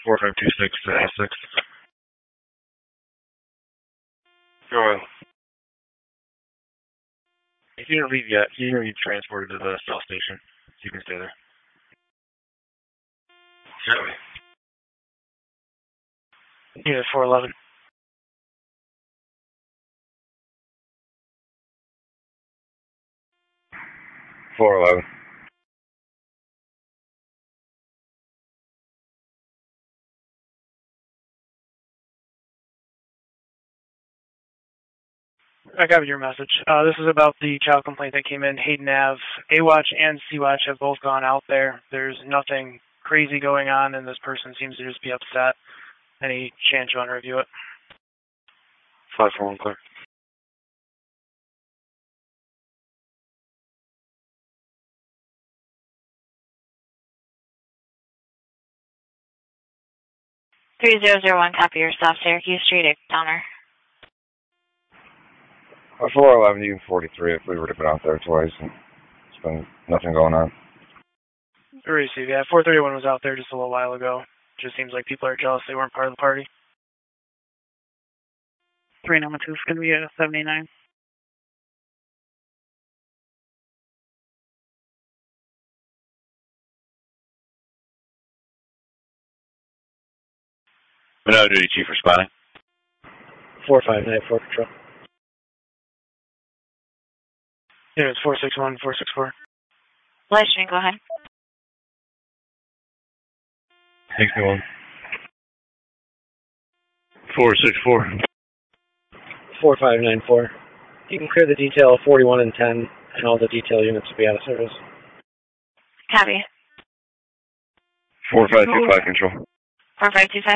4526 to A6. Go on. If you didn't leave yet, you're going to be transported to the South Station, so you can stay there. Copy. Unit 411. I got your message. This is about the child complaint that came in. Hayden Ave. A-Watch and C-Watch have both gone out there. There's nothing crazy going on, and this person seems to just be upset. Any chance you want to review it? 541 clear. Copy your South Syracuse Street, Downer. 411 to 43 if we were to been out there twice and it's been nothing going on. Receive, yeah. 431 was out there just a little while ago. Just seems like people are jealous they weren't part of the party. 392 is going to be a 79. Manila Duty Chief responding. 4594 Patrol. Yeah, it's 461, 464. Lightning, go ahead. 61. 464. 4594. You can clear the detail 41 and 10, and all the detail units will be out of service. Copy. 4525 control. 4525.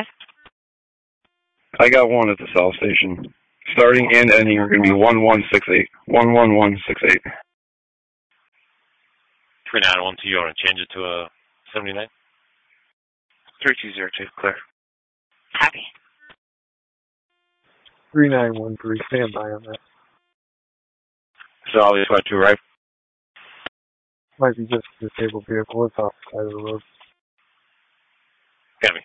I got one at the South Station. Starting and ending are going to be 1168. 11168. 3912, you want to change it to a 79? 3202, clear. Copy. 3913, stand by on that. So I'll just want to, right? Might be just a disabled vehicle. It's off the side of the road. Copy.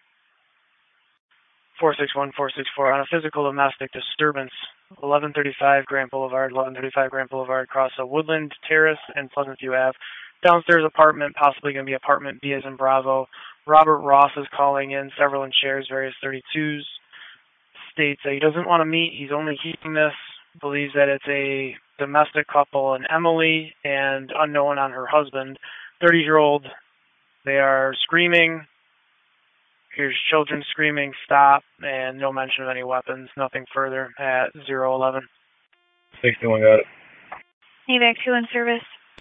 461, 464, on a physical domestic disturbance, 1135 Grant Boulevard, 1135 Grant Boulevard, across a Woodland Terrace and Pleasant View Ave. Downstairs apartment, possibly going to be apartment B as in Bravo. Robert Ross is calling in, several in shares, various 32s. States that he doesn't want to meet. He's only keeping this. Believes that it's a domestic couple, an Emily and unknown on her husband, 30-year-old. They are screaming. Here's children screaming, stop, and no mention of any weapons. Nothing further at 011. 61 got it. Evac 2 in service.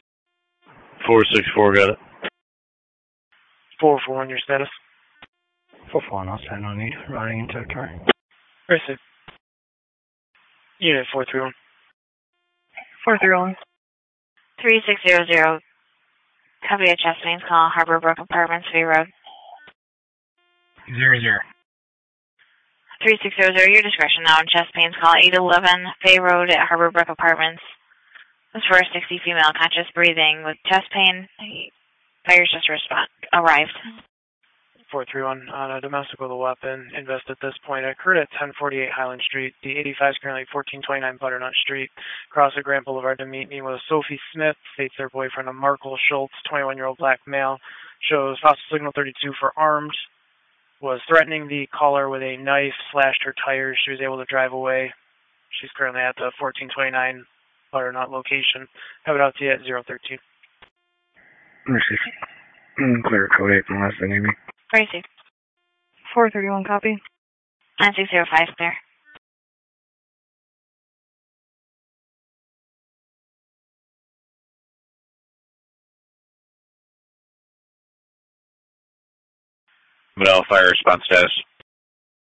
464, got it. 441, your status. 441, I'll send no need. Riding into a car. Receive. Unit 431. 431. 3600. Copy a chest mains call, Harbor Brook Apartments, V Road. 00. 3600, your discretion now. Chest pains call 811 Bay Road at Harbor Brook Apartments. This for a 60 female conscious breathing with chest pain. Fire just arrived. 431 on a domestic with a weapon. Invest at this point. Occurred at 1048 Highland Street. The 85 is currently 1429 Butternut Street. Across the Grant Boulevard to meet me with Sophie Smith. States their boyfriend, a Markle Schultz, 21-year-old black male. Shows possible signal 32 for armed. Was threatening the caller with a knife, slashed her tires. She was able to drive away. She's currently at the 1429 Butternut location. Have it out to you at 013. Clear code 8 from less than Amy. Crazy. 431 copy. 9605 clear. Manila Fire response status.